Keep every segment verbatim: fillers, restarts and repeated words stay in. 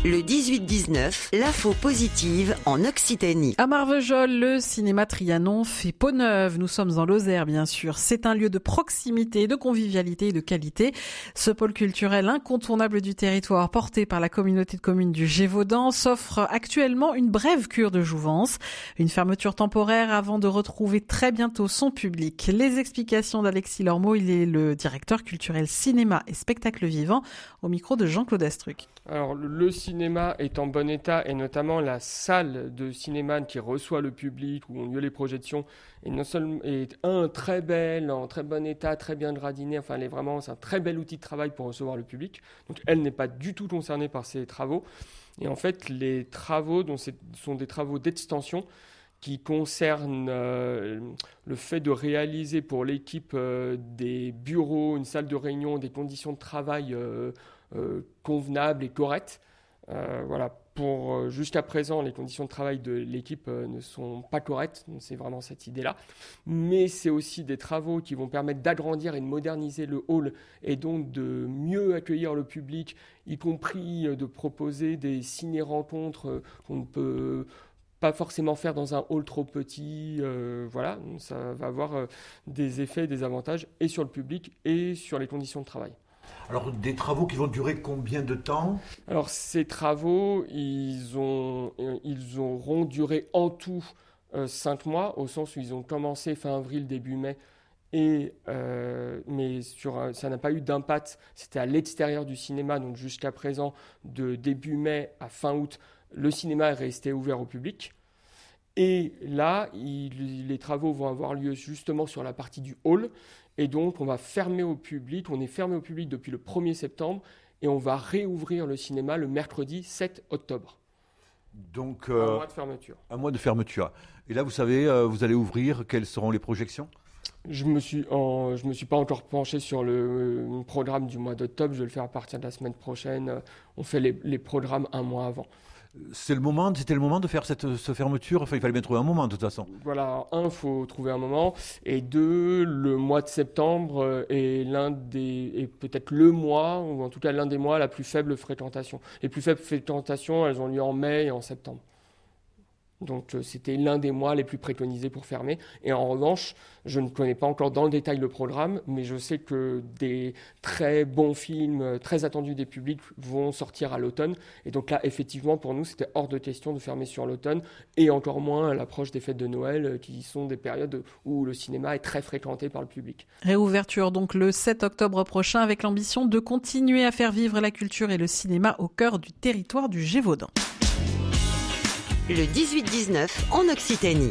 Le dix-huit dix-neuf, l'info positive en Occitanie. À Marvejols, le cinéma Trianon fait peau neuve. Nous sommes en Lozère, bien sûr. C'est un lieu de proximité, de convivialité et de qualité. Ce pôle culturel incontournable du territoire, porté par la communauté de communes du Gévaudan, s'offre actuellement une brève cure de jouvence. Une fermeture temporaire avant de retrouver très bientôt son public. Les explications d'Alexis Lormeau, il est le directeur culturel cinéma et spectacle vivant, au micro de Jean-Claude Astruc. Alors, le cinéma est en bon état et notamment la salle de cinéma qui reçoit le public, où ont lieu les projections, est, non seulement, est un très belle, en très bon état, très bien gradinée. Enfin, elle est vraiment, c'est un très bel outil de travail pour recevoir le public. Donc, elle n'est pas du tout concernée par ces travaux. Et en fait, les travaux dont c'est, sont des travaux d'extension qui concernent euh, le fait de réaliser pour l'équipe euh, des bureaux, une salle de réunion, des conditions de travail euh, euh, convenables et correctes. Euh, voilà, pour euh, jusqu'à présent, les conditions de travail de l'équipe euh, ne sont pas correctes, donc c'est vraiment cette idée-là. Mais c'est aussi des travaux qui vont permettre d'agrandir et de moderniser le hall et donc de mieux accueillir le public, y compris euh, de proposer des ciné-rencontres euh, qu'on ne peut pas forcément faire dans un hall trop petit. Euh, voilà, ça va avoir euh, des effets, des avantages et sur le public et sur les conditions de travail. Alors, des travaux qui vont durer combien de temps ? Alors, ces travaux, ils, ont, ils auront duré en tout euh, cinq mois, au sens où ils ont commencé fin avril, début mai, et, euh, mais sur un, ça n'a pas eu d'impact. C'était à l'extérieur du cinéma, donc jusqu'à présent, de début mai à fin août, le cinéma est resté ouvert au public. Et là, il, les travaux vont avoir lieu justement sur la partie du hall. Et donc, on va fermer au public. On est fermé au public depuis le premier septembre. Et on va réouvrir le cinéma le mercredi sept octobre. Donc, euh, un mois de fermeture. Un mois de fermeture. Et là, vous savez, euh, vous allez ouvrir. Quelles seront les projections ? Je me suis, en, je me suis pas encore penché sur le euh, programme du mois d'octobre. Je vais le faire à partir de la semaine prochaine. On fait les, les programmes un mois avant. C'est le moment, c'était le moment de faire cette, cette fermeture. Enfin, il fallait bien trouver un moment, de toute façon. Voilà, un, il faut trouver un moment. Et deux, le mois de septembre est l'un des, est peut-être le mois, ou en tout cas l'un des mois, la plus faible fréquentation. Les plus faibles fréquentations, elles ont lieu en mai et en septembre. Donc, c'était l'un des mois les plus préconisés pour fermer. Et en revanche, je ne connais pas encore dans le détail le programme, mais je sais que des très bons films, très attendus des publics, vont sortir à l'automne. Et donc là, effectivement, pour nous, c'était hors de question de fermer sur l'automne, et encore moins à l'approche des fêtes de Noël, qui sont des périodes où le cinéma est très fréquenté par le public. Réouverture donc le sept octobre prochain, avec l'ambition de continuer à faire vivre la culture et le cinéma au cœur du territoire du Gévaudan. Le dix-huit dix-neuf en Occitanie.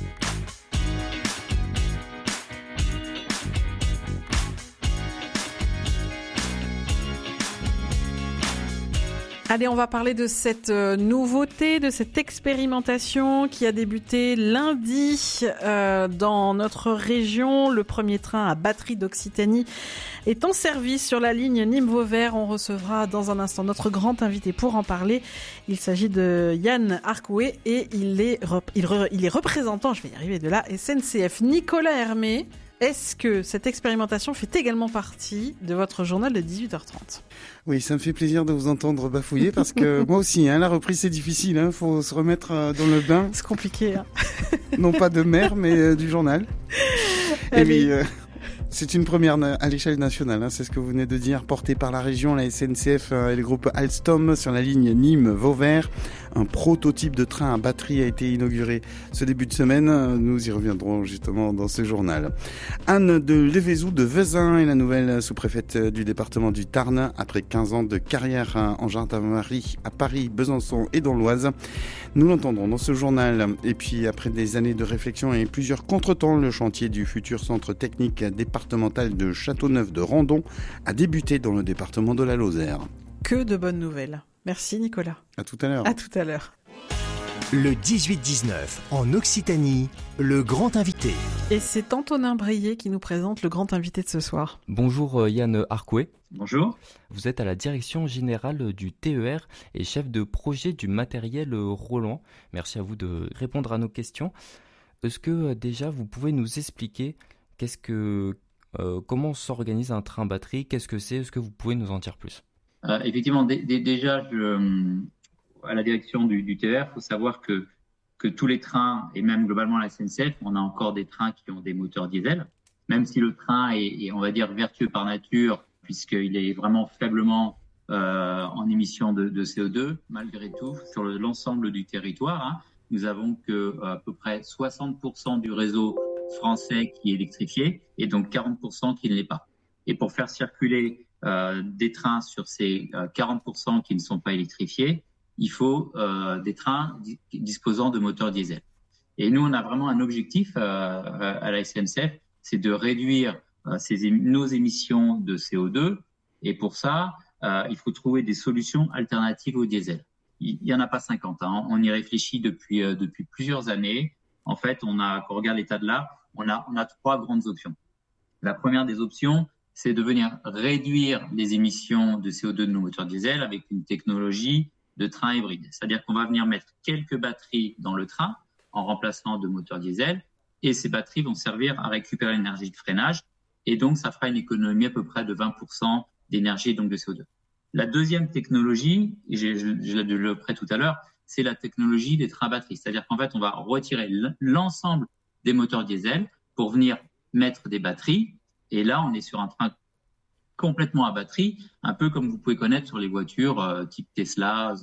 Allez, on va parler de cette nouveauté, de cette expérimentation qui a débuté lundi euh, dans notre région. Le premier train à batterie d'Occitanie est en service sur la ligne Nîmes-Vauvert. On recevra dans un instant notre grand invité pour en parler. Il s'agit de Yann Arcouet et il est, rep- il, re- il est représentant, je vais y arriver, de la S N C F. Nicolas Hermé, est-ce que cette expérimentation fait également partie de votre journal de dix-huit heures trente ? Oui, ça me fait plaisir de vous entendre bafouiller parce que moi aussi, hein, la reprise c'est difficile, hein, faut se remettre euh, dans le bain. C'est compliqué. Hein. Non pas de mer, mais euh, du journal. Et oui, euh, c'est une première à l'échelle nationale, hein, c'est ce que vous venez de dire, portée par la région, la S N C F et le groupe Alstom sur la ligne Nîmes-Vauvert. Un prototype de train à batterie a été inauguré ce début de semaine. Nous y reviendrons justement dans ce journal. Anne de Lévézou de Vezin est la nouvelle sous-préfète du département du Tarn. Après quinze ans de carrière en gendarmerie à Paris, Besançon et dans l'Oise. Nous l'entendrons dans ce journal. Et puis après des années de réflexion et plusieurs contretemps, le chantier du futur centre technique départemental de Châteauneuf-de-Randon a débuté dans le département de la Lozère. Que de bonnes nouvelles. Merci Nicolas. À tout à l'heure. À tout à l'heure. Le dix-huit dix-neuf en Occitanie, le grand invité. Et c'est Antonin Breillet qui nous présente le grand invité de ce soir. Bonjour Yann Arcouet. Bonjour. Vous êtes à la direction générale du T E R et chef de projet du matériel roulant. Merci à vous de répondre à nos questions. Est-ce que déjà vous pouvez nous expliquer qu'est-ce que, euh, comment s'organise un train batterie, qu'est-ce que c'est, est-ce que vous pouvez nous en dire plus ? Euh, effectivement, d- d- déjà, je, à la direction du, du T E R, il faut savoir que, que tous les trains, et même globalement la S N C F, on a encore des trains qui ont des moteurs diesel, même si le train est, est on va dire, vertueux par nature, puisqu'il est vraiment faiblement euh, en émissions de, de C O deux, malgré tout, sur le, l'ensemble du territoire, hein, nous avons que à peu près soixante pour cent du réseau français qui est électrifié et donc quarante pour cent qui ne l'est pas. Et pour faire circuler euh, des trains sur ces euh, quarante pour cent qui ne sont pas électrifiés, il faut euh, des trains di- disposant de moteurs diesel. Et nous, on a vraiment un objectif euh, à la S N C F, c'est de réduire euh, ces, nos émissions de C O deux. Et pour ça, euh, il faut trouver des solutions alternatives au diesel. Il n'y en a pas cinquante, hein. On y réfléchit depuis, euh, depuis plusieurs années. En fait, on a, quand on regarde l'état de l'art, on a, on a trois grandes options. La première des options, c'est de venir réduire les émissions de C O deux de nos moteurs diesel avec une technologie de train hybride. C'est-à-dire qu'on va venir mettre quelques batteries dans le train en remplacement de moteurs diesel et ces batteries vont servir à récupérer l'énergie de freinage et donc ça fera une économie à peu près de vingt pour cent d'énergie et donc de C O deux. La deuxième technologie, et je, je, je l'ai développé tout à l'heure, c'est la technologie des trains à batterie. C'est-à-dire qu'en fait, on va retirer l'ensemble des moteurs diesel pour venir mettre des batteries. Et là, on est sur un train complètement à batterie, un peu comme vous pouvez connaître sur les voitures euh, type Tesla.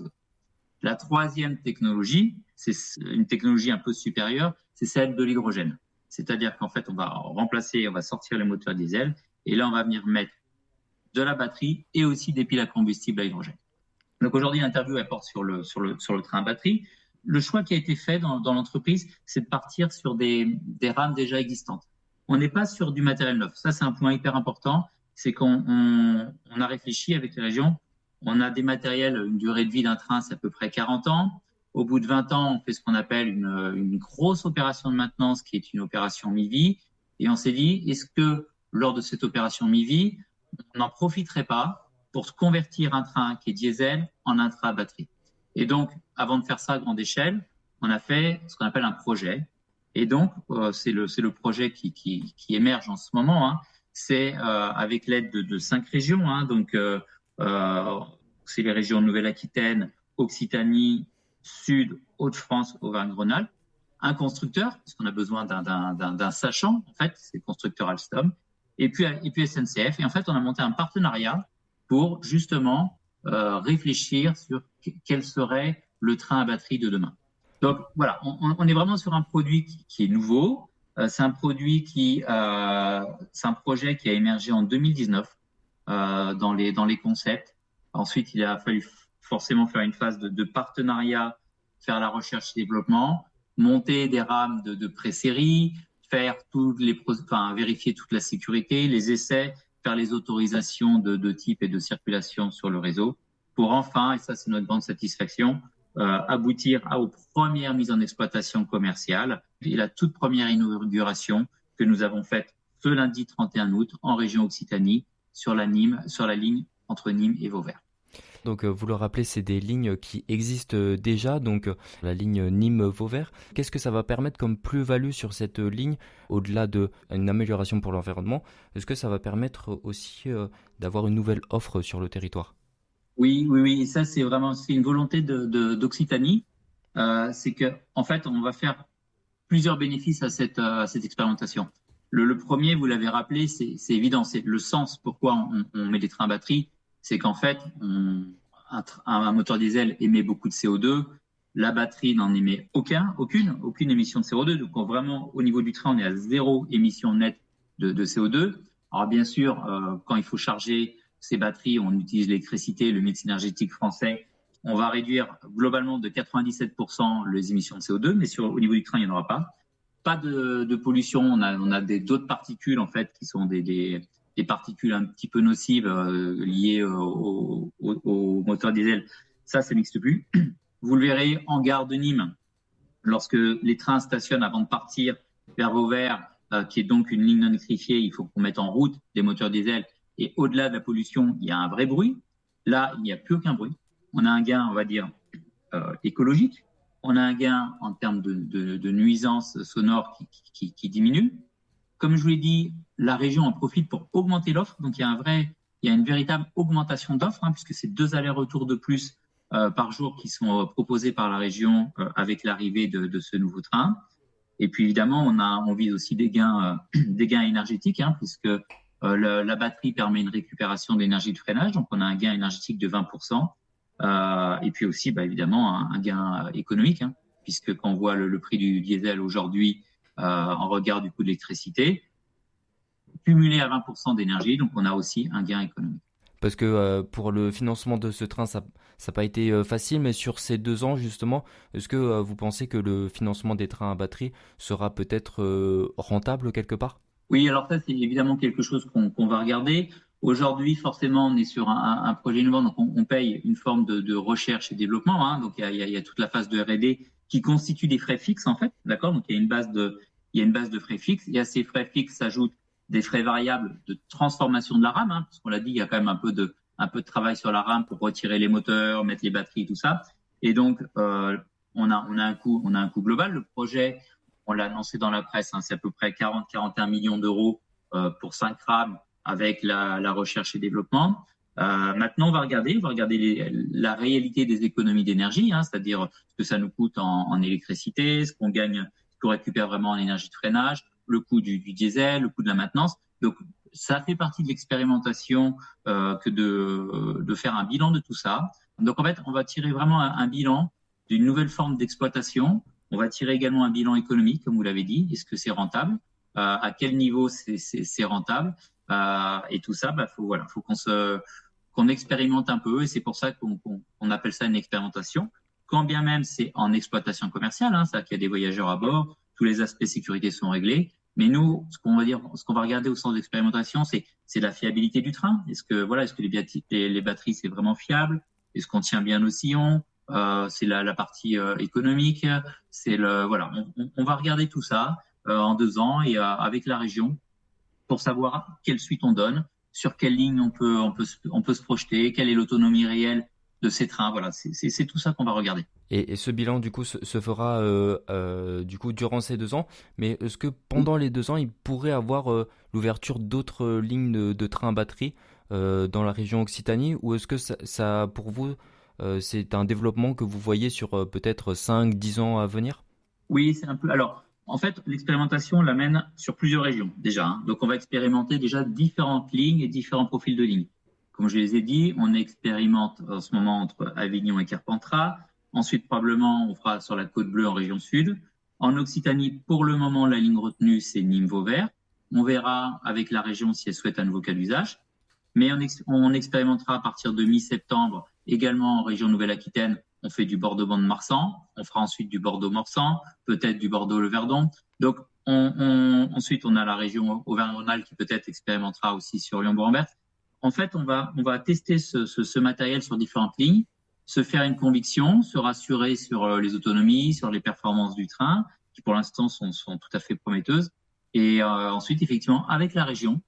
La troisième technologie, c'est une technologie un peu supérieure, c'est celle de l'hydrogène. C'est-à-dire qu'en fait, on va remplacer, on va sortir les moteurs diesel et là, on va venir mettre de la batterie et aussi des piles à combustible à hydrogène. Donc aujourd'hui, l'interview elle porte sur le, sur le, sur le train à batterie. Le choix qui a été fait dans, dans l'entreprise, c'est de partir sur des, des rames déjà existantes. On n'est pas sur du matériel neuf. Ça, c'est un point hyper important. C'est qu'on on, on a réfléchi avec les régions. On a des matériels, une durée de vie d'un train, c'est à peu près quarante ans. Au bout de vingt ans, on fait ce qu'on appelle une, une grosse opération de maintenance qui est une opération mi-vie. Et on s'est dit, est-ce que lors de cette opération mi-vie, on n'en profiterait pas pour convertir un train qui est diesel en un train à batterie. Et donc, avant de faire ça à grande échelle, on a fait ce qu'on appelle un projet. Et donc, euh, c'est le c'est le projet qui qui, qui émerge en ce moment. Hein. C'est euh, avec l'aide de, de cinq régions. Hein. Donc, euh, euh, c'est les régions Nouvelle-Aquitaine, Occitanie, Sud, Hauts-de-France, Auvergne-Rhône-Alpes. Un constructeur, parce qu'on a besoin d'un d'un d'un, d'un sachant. En fait, c'est le constructeur Alstom. Et puis et puis S N C F. Et en fait, on a monté un partenariat pour justement euh, réfléchir sur quel serait le train à batterie de demain. Donc voilà, on, on est vraiment sur un produit qui, qui est nouveau. Euh, c'est un produit qui, euh, c'est un projet qui a émergé en deux mille dix-neuf euh, dans les dans les concepts. Ensuite, il a fallu forcément faire une phase de, de partenariat, faire la recherche et développement, monter des rames de, de pré-série, faire toutes les, enfin vérifier toute la sécurité, les essais, faire les autorisations de, de type et de circulation sur le réseau, pour enfin, et ça c'est notre grande satisfaction, euh, aboutir à, aux premières mises en exploitation commerciale et la toute première inauguration que nous avons faite ce lundi trente et un août en région Occitanie sur la Nîmes, sur la ligne entre Nîmes et Vauvert. Donc vous le rappelez, c'est des lignes qui existent déjà, donc la ligne Nîmes-Vauvert. Qu'est-ce que ça va permettre comme plus-value sur cette ligne, au-delà d'une amélioration pour l'environnement? Est-ce que ça va permettre aussi euh, d'avoir une nouvelle offre sur le territoire? Oui, oui, oui. Et ça, c'est vraiment c'est une volonté de, de, d'Occitanie. Euh, c'est que, en fait, on va faire plusieurs bénéfices à cette, à cette expérimentation. Le, le premier, vous l'avez rappelé, c'est, c'est évident, c'est le sens pourquoi on, on met des trains à batterie. C'est qu'en fait, on, un, un moteur diesel émet beaucoup de C O deux, la batterie n'en émet aucun, aucune, aucune émission de C O deux. Donc, on, vraiment, au niveau du train, on est à zéro émission nette de, de C O deux. Alors, bien sûr, euh, quand il faut charger ces batteries, on utilise l'électricité, le mix énergétique français. On va réduire globalement de quatre-vingt-dix-sept pour cent les émissions de C O deux, mais sur, au niveau du train, il n'y en aura pas. Pas de, de pollution. On a, on a des, d'autres particules, en fait, qui sont des, des des particules un petit peu nocives euh, liées au, au, au moteur diesel, ça, ça n'existe plus. Vous le verrez en gare de Nîmes, lorsque les trains stationnent avant de partir vers Vauvert, euh, qui est donc une ligne non électrifiée, il faut qu'on mette en route des moteurs diesel. Et au-delà de la pollution, il y a un vrai bruit. Là, il n'y a plus aucun bruit. On a un gain, on va dire, euh, écologique. On a un gain en termes de, de, de nuisances sonores qui, qui, qui diminue. Comme je vous l'ai dit, la région en profite pour augmenter l'offre. Donc, il y a un vrai, il y a une véritable augmentation d'offres, hein, puisque c'est deux allers-retours de plus euh, par jour qui sont proposés par la région euh, avec l'arrivée de, de ce nouveau train. Et puis évidemment, on a on vise aussi des gains euh, des gains énergétiques, hein, puisque euh, le, la batterie permet une récupération d'énergie de freinage, donc on a un gain énergétique de vingt pour cent. Euh, et puis aussi, bah, évidemment, un, un gain économique, hein, puisque quand on voit le, le prix du diesel aujourd'hui euh, en regard du coût de l'électricité, cumulé à vingt pour cent d'énergie, donc on a aussi un gain économique. Parce que euh, pour le financement de ce train, ça n'a pas été euh, facile, mais sur ces deux ans, justement, est-ce que euh, vous pensez que le financement des trains à batterie sera peut-être euh, rentable quelque part ? Oui, alors ça, c'est évidemment quelque chose qu'on, qu'on va regarder. Aujourd'hui, forcément, on est sur un, un projet innovant, donc on, on paye une forme de, de recherche et développement. Hein, donc il y a, il y a toute la phase de R et D qui constitue des frais fixes, en fait, d'accord ? Donc il y a une base de, il y a une base de frais fixes. Et à ces frais fixes s'ajoutent des frais variables de transformation de la rame, hein, parce qu'on l'a dit, il y a quand même un peu de un peu de travail sur la rame pour retirer les moteurs, mettre les batteries, tout ça. Et donc euh, on a on a un coût on a un coût global. Le projet, on l'a annoncé dans la presse, hein, c'est à peu près quarante à quarante et un millions d'euros euh, pour cinq rames avec la, la recherche et développement. Euh, maintenant, on va regarder, on va regarder les, la réalité des économies d'énergie, hein, c'est-à-dire ce que ça nous coûte en, en électricité, ce qu'on gagne, ce qu'on récupère vraiment en énergie de freinage, le coût du, du diesel, le coût de la maintenance. Donc, ça fait partie de l'expérimentation euh, que de, de faire un bilan de tout ça. Donc, en fait, on va tirer vraiment un, un bilan d'une nouvelle forme d'exploitation. On va tirer également un bilan économique, comme vous l'avez dit. Est-ce que c'est rentable ? euh, À quel niveau c'est, c'est, c'est rentable ? euh, Et tout ça, bah, faut, voilà, faut qu'on se, qu'on expérimente un peu. Et c'est pour ça qu'on, qu'on, qu'on appelle ça une expérimentation. Quand bien même c'est en exploitation commerciale, hein, c'est-à-dire qu'il y a des voyageurs à bord, tous les aspects sécurité sont réglés. Mais nous, ce qu'on va dire, ce qu'on va regarder au sens d'expérimentation, c'est, c'est la fiabilité du train. Est-ce que, voilà, est-ce que les, biati- les, les batteries, c'est vraiment fiable? Est-ce qu'on tient bien nos sillons? Euh, c'est la, la partie euh, économique. C'est le, voilà, on, on va regarder tout ça euh, en deux ans et euh, avec la région pour savoir quelle suite on donne, sur quelle ligne on peut, on peut, on peut se projeter, quelle est l'autonomie réelle de ces trains. Voilà, c'est, c'est, c'est tout ça qu'on va regarder. Et, et ce bilan, du coup, se, se fera euh, euh, du coup durant ces deux ans. Mais est-ce que pendant les deux ans, il pourrait avoir euh, l'ouverture d'autres lignes de, de trains à batterie euh, dans la région Occitanie, ou est-ce que ça, ça pour vous, euh, c'est un développement que vous voyez sur euh, peut-être cinq dix ans à venir ? Oui, c'est un peu. Alors, en fait, l'expérimentation on l'amène sur plusieurs régions déjà. Hein. Donc, on va expérimenter déjà différentes lignes et différents profils de lignes. Comme je les ai dit, on expérimente en ce moment entre Avignon et Carpentras. Ensuite, probablement, on fera sur la Côte Bleue en région sud. En Occitanie, pour le moment, la ligne retenue, c'est Nîmes-Vauvert. On verra avec la région si elle souhaite un nouveau cas d'usage. Mais on, ex- on expérimentera à partir de mi-septembre également en région Nouvelle-Aquitaine. On fait du Bordeaux-Mont-de-Marsan. On fera ensuite du Bordeaux-Morsan, peut-être du Bordeaux-le-Verdon. Donc, on, on, ensuite, on a la région Auvergne-Rhône-Alpes qui peut-être expérimentera aussi sur Lyon-Bourg-en-Bresse. En fait, on va, on va tester ce, ce, ce matériel sur différentes lignes, se faire une conviction, se rassurer sur les autonomies, sur les performances du train, qui pour l'instant sont, sont tout à fait prometteuses. Et euh, ensuite, effectivement, avec la région,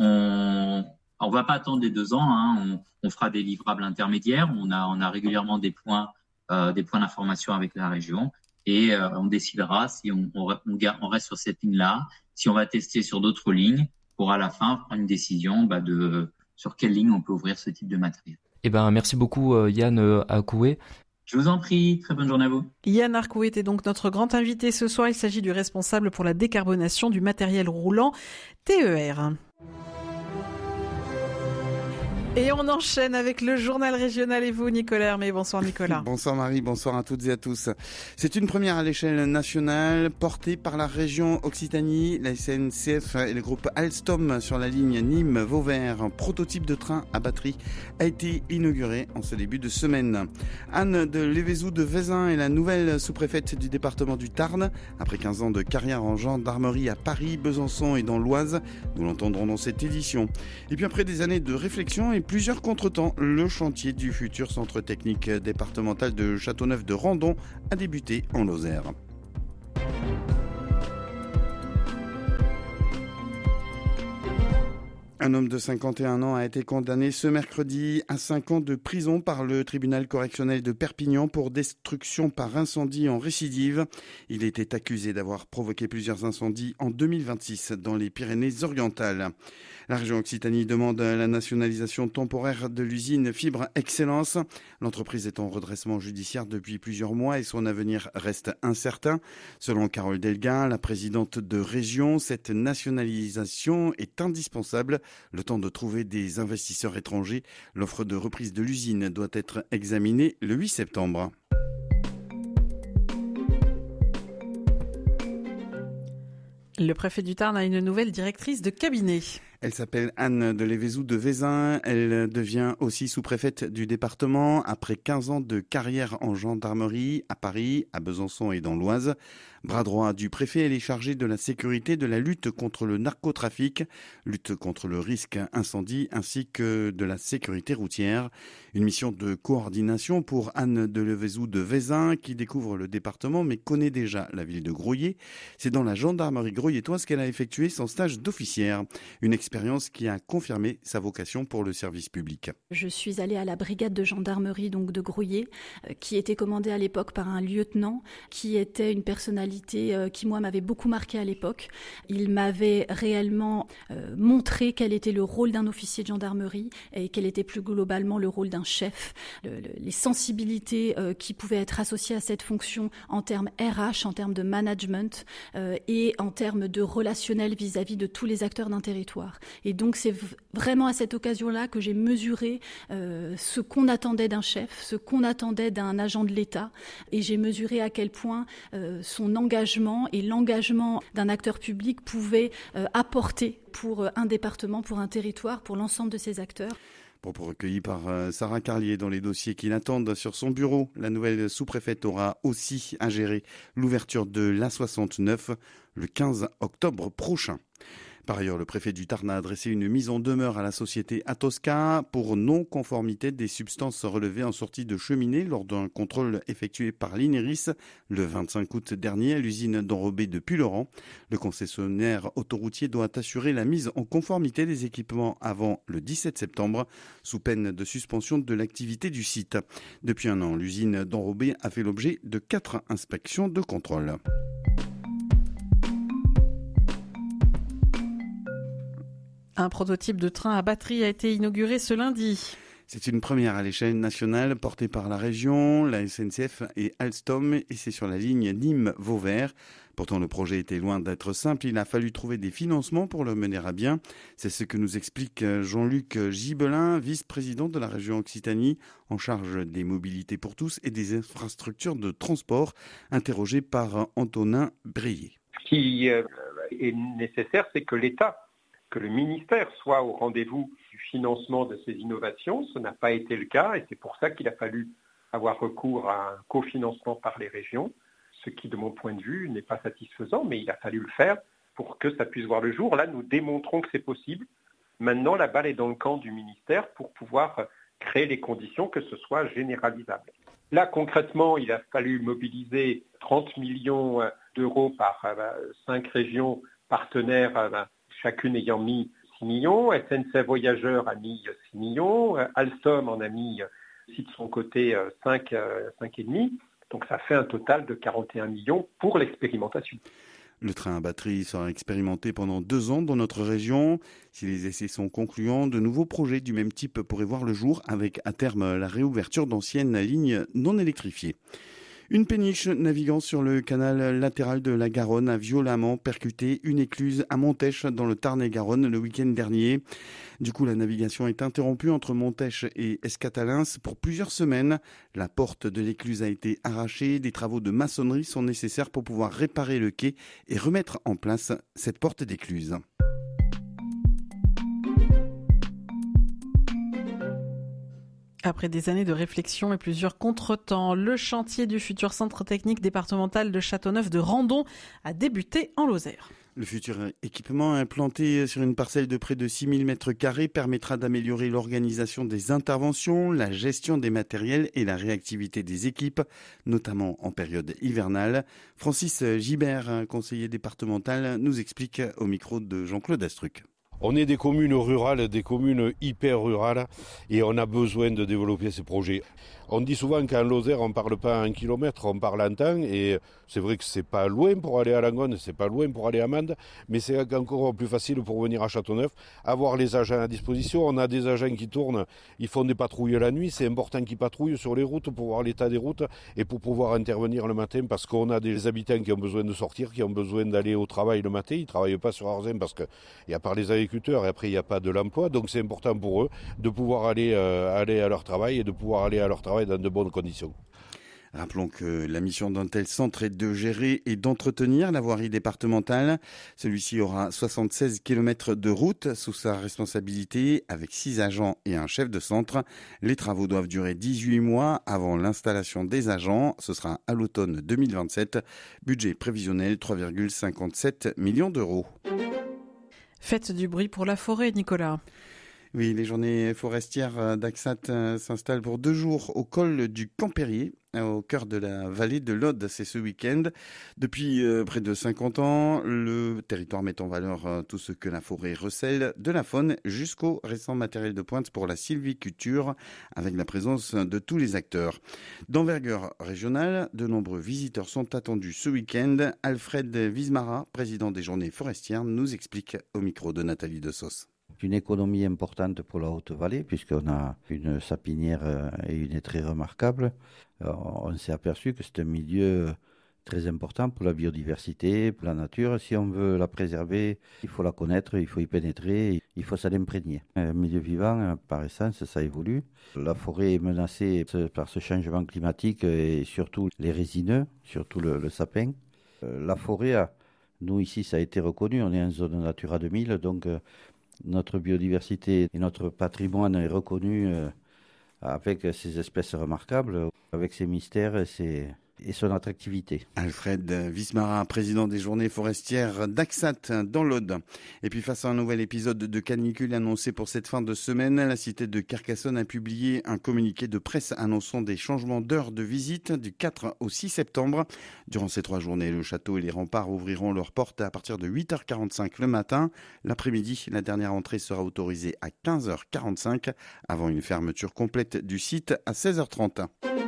on on va pas attendre les deux ans, hein, on, on fera des livrables intermédiaires, on a, on a régulièrement des points, euh, des points d'information avec la région, et euh, on décidera si on, on, on, garde, on reste sur cette ligne-là, si on va tester sur d'autres lignes, pour à la fin prendre une décision bah, de sur quelle ligne on peut ouvrir ce type de matériel. Eh ben, merci beaucoup euh, Yann euh, Akoué. Je vous en prie, très bonne journée à vous. Yann Arcouet était donc notre grand invité ce soir. Il s'agit du responsable pour la décarbonation du matériel roulant T E R. Et on enchaîne avec le journal régional et vous, Nicolas Hermé. Bonsoir Nicolas. Bonsoir Marie, bonsoir à toutes et à tous. C'est une première à l'échelle nationale portée par la région Occitanie, la S N C F et le groupe Alstom sur la ligne Nîmes-Vauvert. Un prototype de train à batterie a été inauguré en ce début de semaine. Anne de Lévézou de Vezin est la nouvelle sous-préfète du département du Tarn. Après quinze ans de carrière en gendarmerie à Paris, Besançon et dans l'Oise, nous l'entendrons dans cette édition. Et puis après des années de réflexion et plusieurs contretemps, le chantier du futur centre technique départemental de Châteauneuf-de-Randon a débuté en Lozère. Un homme de cinquante et un ans a été condamné ce mercredi à cinq ans de prison par le tribunal correctionnel de Perpignan pour destruction par incendie en récidive. Il était accusé d'avoir provoqué plusieurs incendies en deux mille vingt-six dans les Pyrénées-Orientales. La région Occitanie demande la nationalisation temporaire de l'usine Fibre Excellence. L'entreprise est en redressement judiciaire depuis plusieurs mois et son avenir reste incertain. Selon Carole Delga, la présidente de région, cette nationalisation est indispensable. Le temps de trouver des investisseurs étrangers. L'offre de reprise de l'usine doit être examinée le huit septembre. Le préfet du Tarn a une nouvelle directrice de cabinet. Elle s'appelle Anne de Lévézou de Vézin. Elle devient aussi sous-préfète du département après quinze ans de carrière en gendarmerie à Paris, à Besançon et dans l'Oise. Bras droit du préfet, elle est chargée de la sécurité, de la lutte contre le narcotrafic, lutte contre le risque incendie ainsi que de la sécurité routière. Une mission de coordination pour Anne de Lévézou de Vézin qui découvre le département mais connaît déjà la ville de Groyer. C'est dans la gendarmerie groyetoise qu'elle a effectué son stage d'officière. Une expérience qui a confirmé sa vocation pour le service public. Je suis allée à la brigade de gendarmerie donc de Groyer, euh, qui était commandée à l'époque par un lieutenant qui était une personnalité euh, qui moi m'avait beaucoup marqué à l'époque. Il m'avait réellement euh, montré quel était le rôle d'un officier de gendarmerie et quel était plus globalement le rôle d'un chef, le, le, les sensibilités euh, qui pouvaient être associées à cette fonction en termes R H, en termes de management euh, et en termes de relationnel vis-à-vis de tous les acteurs d'un territoire. Et donc c'est vraiment à cette occasion-là que j'ai mesuré euh, ce qu'on attendait d'un chef, ce qu'on attendait d'un agent de l'État, et j'ai mesuré à quel point euh, son engagement et l'engagement d'un acteur public pouvaient euh, apporter pour un département, pour un territoire, pour l'ensemble de ses acteurs. Propos recueillis par Sarah Carlier dans les dossiers qui l'attendent sur son bureau. La nouvelle sous-préfète aura aussi à gérer l'ouverture de l'A soixante-neuf le quinze octobre prochain. Par ailleurs, le préfet du Tarn a adressé une mise en demeure à la société Atosca pour non-conformité des substances relevées en sortie de cheminée lors d'un contrôle effectué par l'Ineris le vingt-cinq août dernier à l'usine d'Enrobé de Pulleran. Le concessionnaire autoroutier doit assurer la mise en conformité des équipements avant le dix-sept septembre, sous peine de suspension de l'activité du site. Depuis un an, l'usine d'Enrobé a fait l'objet de quatre inspections de contrôle. Un prototype de train à batterie a été inauguré ce lundi. C'est une première à l'échelle nationale portée par la région, la S N C F et Alstom, et c'est sur la ligne Nîmes-Vauvert. Pourtant, le projet était loin d'être simple. Il a fallu trouver des financements pour le mener à bien. C'est ce que nous explique Jean-Luc Gibelin, vice-président de la région Occitanie, en charge des mobilités pour tous et des infrastructures de transport, interrogé par Antonin Brillet. Ce qui est nécessaire, c'est que l'État, que le ministère soit au rendez-vous du financement de ces innovations. Ce n'a pas été le cas et c'est pour ça qu'il a fallu avoir recours à un cofinancement par les régions, ce qui, de mon point de vue, n'est pas satisfaisant, mais il a fallu le faire pour que ça puisse voir le jour. Là, nous démontrons que c'est possible. Maintenant, la balle est dans le camp du ministère pour pouvoir créer les conditions que ce soit généralisable. Là, concrètement, il a fallu mobiliser trente millions d'euros par cinq régions partenaires, chacune ayant mis six millions, S N C F Voyageurs a mis six millions, Alstom en a mis aussi de son côté cinq, cinq virgule cinq. Donc ça fait un total de quarante et un millions pour l'expérimentation. Le train à batterie sera expérimenté pendant deux ans dans notre région. Si les essais sont concluants, de nouveaux projets du même type pourraient voir le jour avec à terme la réouverture d'anciennes lignes non électrifiées. Une péniche naviguant sur le canal latéral de la Garonne a violemment percuté une écluse à Montèche dans le Tarn-et-Garonne le week-end dernier. Du coup, la navigation est interrompue entre Montèche et Escatalins pour plusieurs semaines. La porte de l'écluse a été arrachée. Des travaux de maçonnerie sont nécessaires pour pouvoir réparer le quai et remettre en place cette porte d'écluse. Après des années de réflexion et plusieurs contretemps, le chantier du futur centre technique départemental de Châteauneuf de Randon a débuté en Lozère. Le futur équipement implanté sur une parcelle de près de six mille mètres carrés permettra d'améliorer l'organisation des interventions, la gestion des matériels et la réactivité des équipes, notamment en période hivernale. Francis Gibert, conseiller départemental, nous explique au micro de Jean-Claude Astruc. On est des communes rurales, des communes hyper rurales et on a besoin de développer ces projets. On dit souvent qu'en Lozère, on ne parle pas à un kilomètre, on parle en temps. Et c'est vrai que c'est pas loin pour aller à Langonne, c'est pas loin pour aller à Mende, mais c'est encore plus facile pour venir à Châteauneuf. Avoir les agents à disposition, on a des agents qui tournent, ils font des patrouilles la nuit. C'est important qu'ils patrouillent sur les routes pour voir l'état des routes et pour pouvoir intervenir le matin parce qu'on a des habitants qui ont besoin de sortir, qui ont besoin d'aller au travail le matin. Ils ne travaillent pas sur Arzin parce qu'il y a par les agriculteurs et après il n'y a pas de l'emploi. Donc c'est important pour eux de pouvoir aller, euh, aller à leur travail et de pouvoir aller à leur travail dans de bonnes conditions. Rappelons que la mission d'un tel centre est de gérer et d'entretenir la voirie départementale. Celui-ci aura soixante-seize kilomètres de route sous sa responsabilité avec six agents et un chef de centre. Les travaux doivent durer dix-huit mois avant l'installation des agents. Ce sera à l'automne deux mille vingt-sept. Budget prévisionnel trois virgule cinquante-sept millions d'euros. Faites du bruit pour la forêt, Nicolas. Oui, les journées forestières d'Axat s'installent pour deux jours au col du Campérier, au cœur de la vallée de l'Aude. C'est ce week-end. Depuis euh, près de cinquante ans, le territoire met en valeur euh, tout ce que la forêt recèle, de la faune jusqu'au récent matériel de pointe pour la sylviculture, avec la présence de tous les acteurs. D'envergure régionale, de nombreux visiteurs sont attendus ce week-end. Alfred Wismara, président des journées forestières, nous explique au micro de Nathalie Dessos. Une économie importante pour la Haute-Vallée, puisqu'on a une sapinière et une très remarquable. On s'est aperçu que c'est un milieu très important pour la biodiversité, pour la nature. Si on veut la préserver, il faut la connaître, il faut y pénétrer, il faut s'en imprégner. Un milieu vivant, par essence, ça évolue. La forêt est menacée par ce changement climatique et surtout les résineux, surtout le, le sapin. La forêt, nous ici, ça a été reconnu, on est en zone Natura deux mille, donc notre biodiversité et notre patrimoine est reconnu euh, avec ces espèces remarquables, avec ses mystères et, ses, et son attractivité. Alfred Wismara, président des journées forestières d'Axat dans l'Aude. Et puis face à un nouvel épisode de canicule annoncé pour cette fin de semaine, la cité de Carcassonne a publié un communiqué de presse annonçant des changements d'heure de visite du quatre au six septembre. Durant ces trois journées, le château et les remparts ouvriront leurs portes à partir de huit heures quarante-cinq le matin. L'après-midi, la dernière entrée sera autorisée à quinze heures quarante-cinq avant une fermeture complète du site à seize heures trente.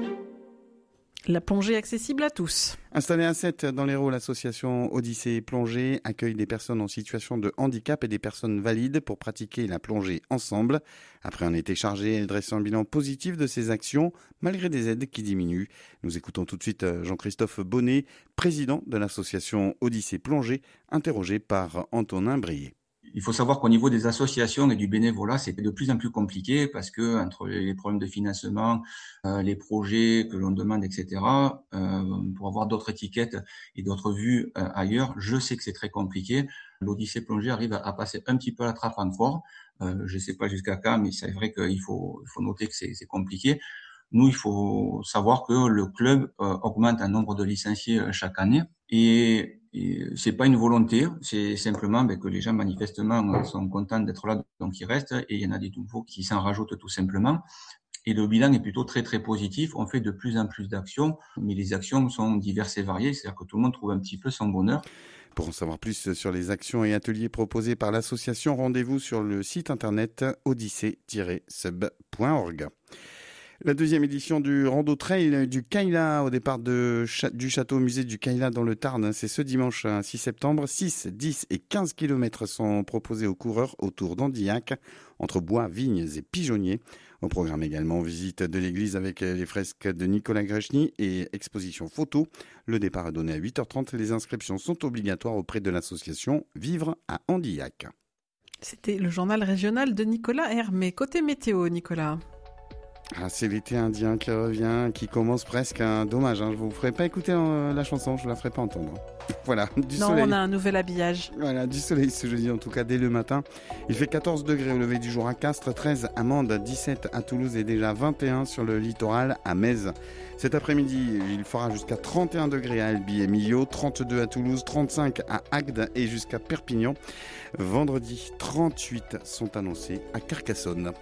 La plongée accessible à tous. Installée à Sète dans l'Hérault, l'association Odyssée Plongée accueille des personnes en situation de handicap et des personnes valides pour pratiquer la plongée ensemble. Après un été chargé, elle dresse un bilan positif de ses actions, malgré des aides qui diminuent. Nous écoutons tout de suite Jean-Christophe Bonnet, président de l'association Odyssée Plongée, interrogé par Antonin Brier. Il faut savoir qu'au niveau des associations et du bénévolat, c'est de plus en plus compliqué parce que entre les problèmes de financement, euh, les projets que l'on demande, et cetera, euh, pour avoir d'autres étiquettes et d'autres vues euh, ailleurs, je sais que c'est très compliqué. L'Odyssée Plongée arrive à, à passer un petit peu à la trappe en fort. Euh, je ne sais pas jusqu'à quand, mais c'est vrai qu'il faut, il faut noter que c'est, c'est compliqué. Nous, il faut savoir que le club euh, augmente un nombre de licenciés euh, chaque année et Et c'est pas une volonté, c'est simplement ben, que les gens manifestement sont contents d'être là, donc ils restent, et il y en a des nouveaux qui s'en rajoutent tout simplement. Et le bilan est plutôt très très positif. On fait de plus en plus d'actions, mais les actions sont diverses et variées, c'est-à-dire que tout le monde trouve un petit peu son bonheur. Pour en savoir plus sur les actions et ateliers proposés par l'association, rendez-vous sur le site internet odyssée tiret sub point org. La deuxième édition du Rando Trail du Cayla au départ de, du château musée du Cayla dans le Tarn. C'est ce dimanche six septembre. six, dix et quinze kilomètres sont proposés aux coureurs autour d'Andillac, entre bois, vignes et pigeonniers. Au programme également, visite de l'église avec les fresques de Nicolas Grechny et exposition photo. Le départ est donné à huit heures trente. Les inscriptions sont obligatoires auprès de l'association Vivre à Andillac. C'était le journal régional de Nicolas Hermé. Côté météo, Nicolas. Ah, c'est l'été indien qui revient, qui commence presque. Hein. Dommage, hein, je vous ferai pas écouter euh, la chanson, je vous la ferai pas entendre. Voilà, du non, soleil. On a un nouvel habillage. Voilà, du soleil ce jeudi, en tout cas dès le matin. Il fait quatorze degrés au lever du jour à Castres, treize à Mende, dix-sept à Toulouse et déjà vingt et un sur le littoral à Metz. Cet après-midi, il fera jusqu'à trente et un degrés à Albi et Millau, trente-deux à Toulouse, trente-cinq à Agde et jusqu'à Perpignan. Vendredi, trente-huit sont annoncés à Carcassonne.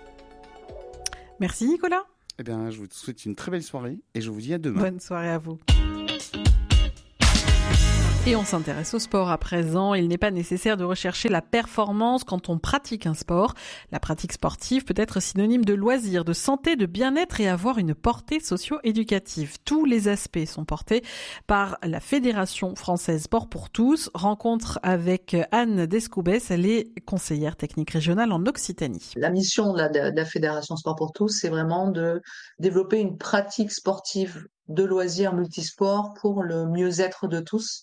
Merci Nicolas. Eh bien, je vous souhaite une très belle soirée et je vous dis à demain. Bonne soirée à vous. Et on s'intéresse au sport à présent. Il n'est pas nécessaire de rechercher la performance quand on pratique un sport. La pratique sportive peut être synonyme de loisir, de santé, de bien-être et avoir une portée socio-éducative. Tous les aspects sont portés par la Fédération française Sport pour tous. Rencontre avec Anne Descoubès, elle est conseillère technique régionale en Occitanie. La mission de la, de la Fédération Sport pour tous, c'est vraiment de développer une pratique sportive de loisirs multisports pour le mieux-être de tous,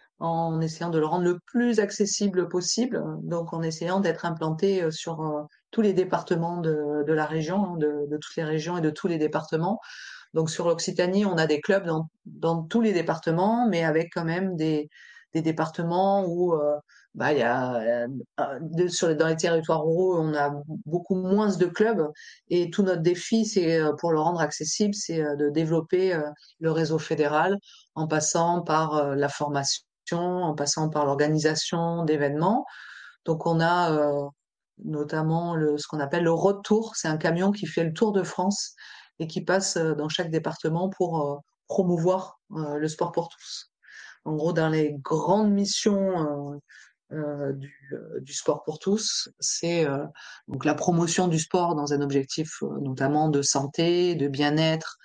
en essayant de le rendre le plus accessible possible, donc en essayant d'être implanté sur euh, tous les départements de, de la région, de, de toutes les régions et de tous les départements. Donc sur l'Occitanie, on a des clubs dans, dans tous les départements, mais avec quand même des, des départements où euh, bah, il y a, euh, de, sur, dans les territoires ruraux, on a beaucoup moins de clubs, et tout notre défi, c'est pour le rendre accessible, c'est de développer euh, le réseau fédéral en passant par euh, la formation, en passant par l'organisation d'événements. Donc on a euh, notamment le, ce qu'on appelle le Road Tour. C'est un camion qui fait le tour de France et qui passe euh, dans chaque département pour euh, promouvoir euh, le sport pour tous. En gros, dans les grandes missions euh, euh, du, euh, du sport pour tous, c'est euh, donc la promotion du sport dans un objectif euh, notamment de santé, de bien-être,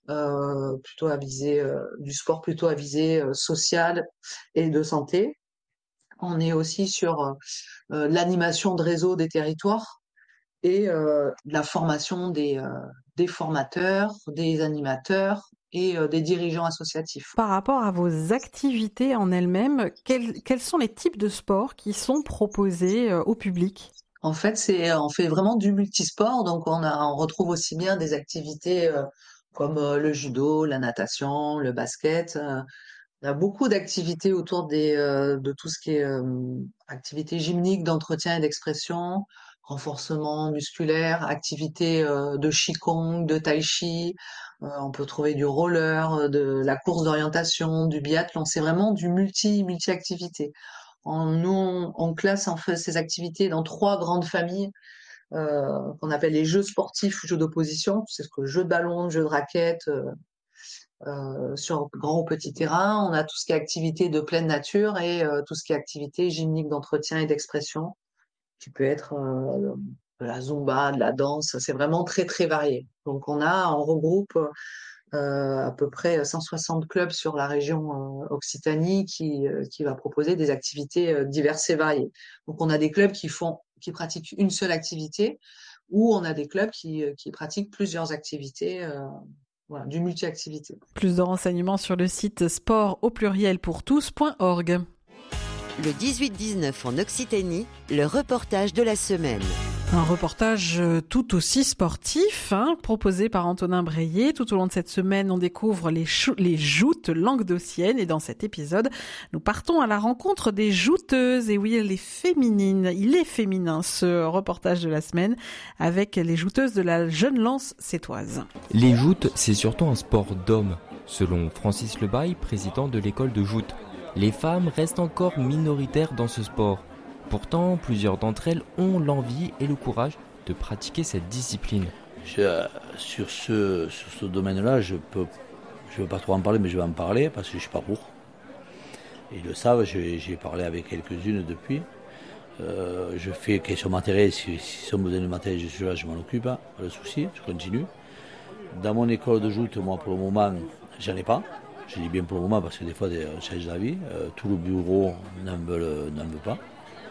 Euh, plutôt à viser euh, du sport plutôt à visée euh, sociale et de santé. On est aussi sur euh, l'animation de réseau des territoires et euh, la formation des, euh, des formateurs, des animateurs et euh, des dirigeants associatifs. Par rapport à vos activités en elles-mêmes, quels, quels sont les types de sports qui sont proposés euh, au public ? En fait, c'est, on fait vraiment du multisport, donc on, a, on retrouve aussi bien des activités euh, comme euh, le judo, la natation, le basket. Euh, on a beaucoup d'activités autour des, euh, de tout ce qui est euh, activités gymniques, d'entretien et d'expression, renforcement musculaire, activités euh, de qigong, de tai chi. Euh, on peut trouver du roller, de la course d'orientation, du biathlon. C'est vraiment du multi, multi-activité. On, nous, on classe en fait ces activités dans trois grandes familles. Euh, qu'on appelle les jeux sportifs, jeux d'opposition, c'est ce que jeux de ballon, jeux de raquettes, euh, euh, sur grand ou petit terrain. On a tout ce qui est activité de pleine nature et euh, tout ce qui est activité gymnique d'entretien et d'expression, qui peut être euh, de la zumba, de la danse. C'est vraiment très très varié. Donc on a, on regroupe euh, à peu près cent soixante clubs sur la région euh, Occitanie qui euh, qui va proposer des activités euh, diverses et variées. Donc on a des clubs qui font qui pratiquent une seule activité, ou on a des clubs qui, qui pratiquent plusieurs activités, euh, voilà, du multi-activité. Plus de renseignements sur le site sport au pluriel pour tous point org. Le dix-huit dix-neuf en Occitanie, le reportage de la semaine. Un reportage tout aussi sportif, hein, proposé par Antonin Breillet. Tout au long de cette semaine, on découvre les, chou- les joutes languedociennes. Et dans cet épisode, nous partons à la rencontre des jouteuses. Et oui, elle est féminine. Il est féminin, ce reportage de la semaine, avec les jouteuses de la Jeune Lance sétoise. Les joutes, c'est surtout un sport d'hommes. Selon Francis Lebaille, président de l'école de joute, les femmes restent encore minoritaires dans ce sport. Pourtant, plusieurs d'entre elles ont l'envie et le courage de pratiquer cette discipline. Je, sur ce, sur ce domaine-là, je peux, je ne veux pas trop en parler, mais je vais en parler parce que je ne suis pas pour. Ils le savent, j'ai, j'ai parlé avec quelques-unes depuis. Euh, je fais question matérielle, si, si ils ont besoin de matériel, je suis là, je m'en occupe, pas de souci, je continue. Dans mon école de joute, moi pour le moment, j'en ai pas. Je dis bien pour le moment parce que des fois, on change d'avis. Euh, tout le bureau n'en veut, n'en veut pas.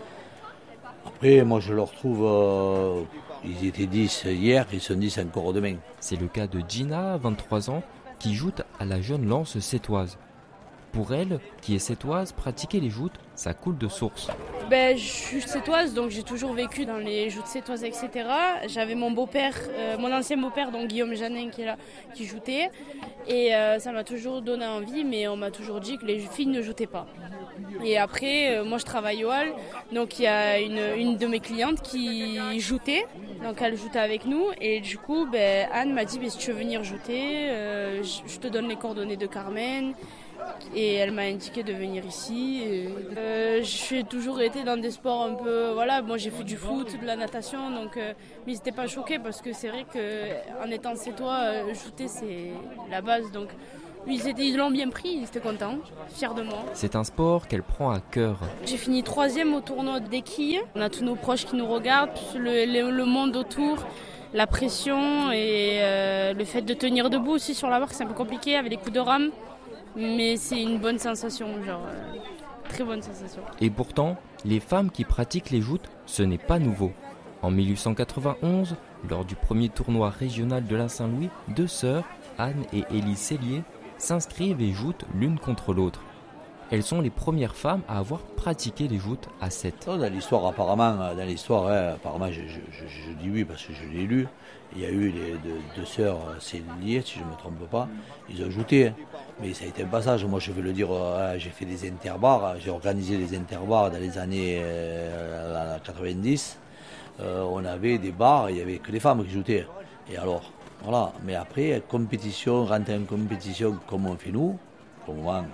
Après, moi, je leur trouve, euh, ils étaient dix hier, ils sont dix encore demain. C'est le cas de Gina, vingt-trois ans, qui joute à la Jeune Lance sétoise. Pour elle, qui est sétoise, pratiquer les joutes, ça coule de source. Ben, je suis sétoise, donc j'ai toujours vécu dans les joutes sétoises, et cetera. J'avais mon beau-père, euh, mon ancien beau-père, donc Guillaume Janin, qui est là, qui jouait. Et euh, ça m'a toujours donné envie, mais on m'a toujours dit que les filles ne joutaient pas. Et après, euh, moi je travaille au hall, donc il y a une, une de mes clientes qui joutait, donc elle jouait avec nous. Et du coup, ben, Anne m'a dit, ben, si tu veux venir jouter, euh, je te donne les coordonnées de Carmen. Et elle m'a indiqué de venir ici. Euh, j'ai toujours été dans des sports un peu, voilà, moi j'ai fait du foot, de la natation, donc euh, mais ils n'étaient pas choqués parce que c'est vrai qu'en étant sétois, euh, jouter c'est la base, donc Ils, étaient, ils l'ont bien pris, ils étaient contents, fiers de moi. C'est un sport qu'elle prend à cœur. J'ai fini troisième au tournoi des quilles. On a tous nos proches qui nous regardent, le, le, le monde autour, la pression et euh, le fait de tenir debout aussi sur la barre, c'est un peu compliqué avec les coups de rame. Mais c'est une bonne sensation, genre euh, très bonne sensation. Et pourtant, les femmes qui pratiquent les joutes, ce n'est pas nouveau. En mille huit cent quatre-vingt-onze, lors du premier tournoi régional de la Saint-Louis, deux sœurs, Anne et Élie Cellier, s'inscrivent et jouent l'une contre l'autre. Elles sont les premières femmes à avoir pratiqué les joutes à sept. Dans l'histoire, apparemment, dans l'histoire, hein, apparemment, je, je, je, je dis oui parce que je l'ai lu. Il y a eu les deux, deux sœurs Cellier, si je ne me trompe pas, ils ont jouté. Hein. Mais ça a été un passage. Moi, je veux le dire, euh, j'ai fait des interbars, j'ai organisé les interbars dans les années euh, quatre-vingt-dix. Euh, on avait des bars, il n'y avait que les femmes qui joutaient. Et alors, voilà. Mais après, compétition, rentrer en compétition comme on fait nous, pour le moment.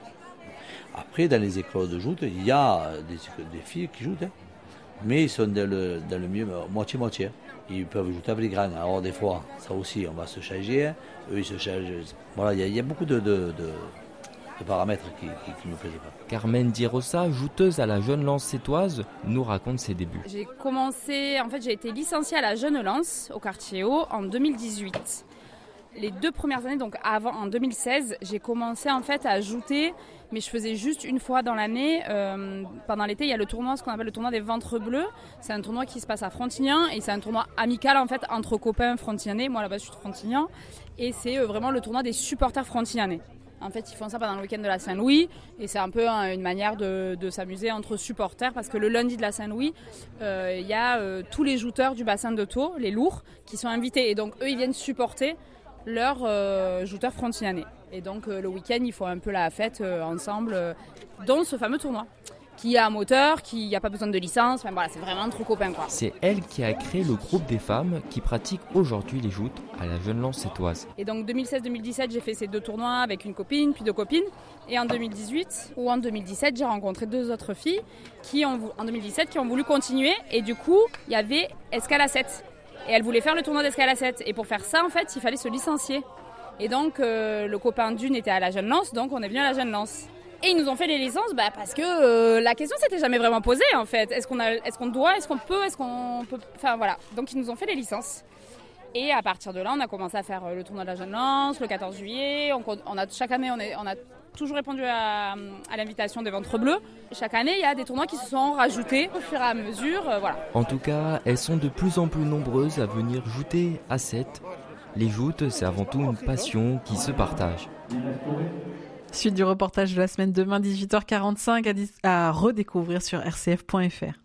Après, dans les écoles de joute, il y a des, des filles qui jouent, hein. Mais ils sont dans le, dans le mieux, moitié-moitié. Ils peuvent jouer avec les grands. Alors des fois, ça aussi, on va se changer. Hein. Eux, ils se changent. Voilà, il y a, il y a beaucoup de, de, de, de paramètres qui ne nous plaisent pas. Carmen Di Rosa, jouteuse à la Jeune Lance sétoise, nous raconte ses débuts. J'ai commencé, en fait, j'ai été licenciée à la Jeune Lance au quartier haut en deux mille dix-huit. Les deux premières années, donc avant, en deux mille seize, j'ai commencé en fait à jouter, mais je faisais juste une fois dans l'année. Euh, pendant l'été, il y a le tournoi, ce qu'on appelle le tournoi des ventres bleus. C'est un tournoi qui se passe à Frontignan et c'est un tournoi amical en fait entre copains frontignanais. Moi là-bas, je suis de Frontignan et c'est euh, vraiment le tournoi des supporters frontignanais. En fait, ils font ça pendant le week-end de la Saint-Louis et c'est un peu hein, une manière de, de s'amuser entre supporters parce que le lundi de la Saint-Louis, euh, il y a euh, tous les jouteurs du bassin de Thau, les lourds, qui sont invités et donc eux, ils viennent supporter leurs euh, jouteurs frontignanais. Et donc euh, le week-end, ils font un peu la fête euh, ensemble, euh, dans ce fameux tournoi, qui a un moteur, qui n'a pas besoin de licence, enfin voilà, c'est vraiment entre copains quoi. C'est elle qui a créé le groupe des femmes qui pratiquent aujourd'hui les joutes à la Jeune Lance sétoise. Et donc deux mille seize deux mille dix-sept, j'ai fait ces deux tournois avec une copine, puis deux copines. Et en deux mille dix-huit ou en deux mille dix-sept, j'ai rencontré deux autres filles qui ont, en deux mille dix-sept qui ont voulu continuer. Et du coup, il y avait escale à sept. Et elle voulait faire le tournoi d'escale à sept. Et pour faire ça, en fait, il fallait se licencier. Et donc, euh, le copain d'une était à la Jeune Lance, donc on est venu à la Jeune Lance. Et ils nous ont fait les licences bah, parce que euh, la question s'était jamais vraiment posée, en fait. Est-ce qu'on, a, est-ce qu'on doit, est-ce qu'on peut, est-ce qu'on peut... Enfin, voilà. Donc, ils nous ont fait les licences. Et à partir de là, on a commencé à faire le tournoi de la Jeune Lance, le quatorze juillet. On, on a, chaque année, on, est, on a toujours répondu à, à l'invitation des Ventres Bleus. Chaque année, il y a des tournois qui se sont rajoutés au fur et à mesure. Euh, voilà. En tout cas, elles sont de plus en plus nombreuses à venir jouter à sept. Les joutes, c'est avant tout une passion qui se partage. Suite du reportage de la semaine demain, dix-huit heures quarante-cinq, à, dis- à redécouvrir sur r c f point f r.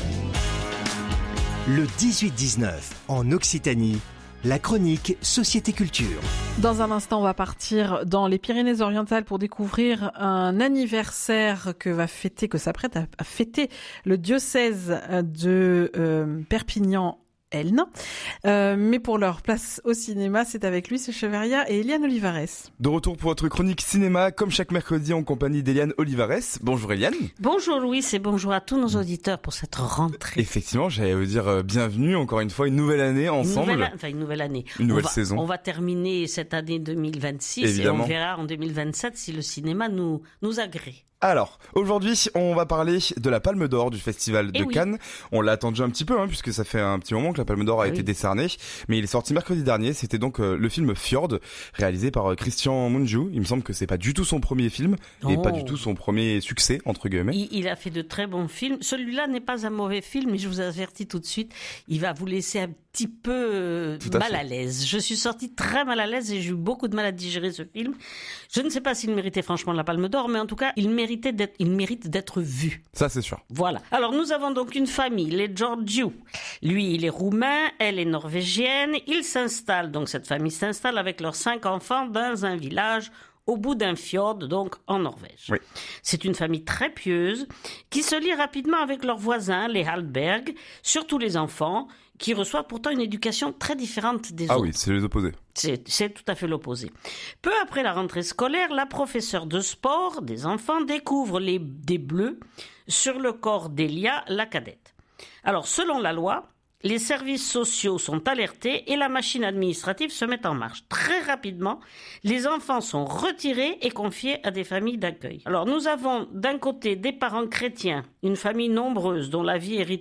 Le dix-huit dix-neuf, en Occitanie, la chronique Société Culture. Dans un instant, on va partir dans les Pyrénées-Orientales pour découvrir un anniversaire que va fêter, que s'apprête à, à fêter le diocèse de euh, Perpignan. Elne. Euh, mais pour leur place au cinéma, c'est avec Luis Echeverria et Eliane Olivares. De retour pour votre chronique cinéma, comme chaque mercredi en compagnie d'Eliane Olivares. Bonjour Eliane. Bonjour Louis et bonjour à tous nos auditeurs pour cette rentrée. Effectivement, j'allais vous dire euh, bienvenue encore une fois, une nouvelle année ensemble. Une nouvelle, enfin une nouvelle année. Une nouvelle on va, saison. On va terminer cette année deux mille vingt-six Évidemment. Et on verra en deux mille vingt-sept si le cinéma nous, nous agrée. Alors, aujourd'hui, on va parler de la Palme d'Or du Festival de Eh oui. Cannes. On l'a attendu un petit peu, hein, puisque ça fait un petit moment que la Palme d'Or a Ah été oui. décernée. Mais il est sorti mercredi dernier. C'était donc euh, le film Fjord, réalisé par euh, Christian Mungiu. Il me semble que c'est pas du tout son premier film, et Oh. pas du tout son premier succès, entre guillemets. Il, il a fait de très bons films. Celui-là n'est pas un mauvais film, mais je vous avertis tout de suite, il va vous laisser un petit peu euh, Tout à mal fait. à l'aise. Je suis sortie très mal à l'aise et j'ai eu beaucoup de mal à digérer ce film. Je ne sais pas s'il méritait franchement la Palme d'Or, mais en tout cas, il méritait d'être, il mérite d'être vu. Ça, c'est sûr. Voilà. Alors, nous avons donc une famille, les Georgiou. Lui, il est roumain, elle est norvégienne. Ils s'installent, donc cette famille s'installe avec leurs cinq enfants dans un village au bout d'un fjord, donc en Norvège. Oui. C'est une famille très pieuse qui se lie rapidement avec leurs voisins, les Hallberg, surtout les enfants, qui reçoivent pourtant une éducation très différente des Ah autres. oui, c'est les opposés. C'est, c'est tout à fait l'opposé. Peu après la rentrée scolaire, la professeure de sport des enfants découvre les, des bleus sur le corps d'Elia, la cadette. Alors, selon la loi, les services sociaux sont alertés et la machine administrative se met en marche. Très rapidement, les enfants sont retirés et confiés à des familles d'accueil. Alors nous avons d'un côté des parents chrétiens, une famille nombreuse dont la vie hérite